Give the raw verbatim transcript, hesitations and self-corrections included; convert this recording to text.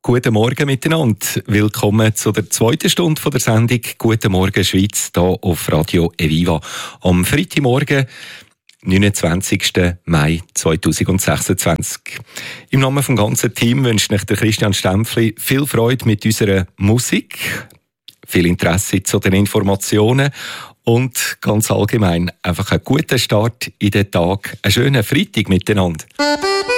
Guten Morgen miteinander. Willkommen zu der zweiten Stunde von der Sendung «Guten Morgen Schweiz» hier auf Radio Eviva. Am Freitagmorgen, neunundzwanzigsten Mai zweitausendsechsundzwanzig. Im Namen des ganzen Teams wünscht euch der Christian Stempfli viel Freude mit unserer Musik, viel Interesse zu den Informationen und ganz allgemein einfach einen guten Start in den Tag, einen schönen Freitag miteinander.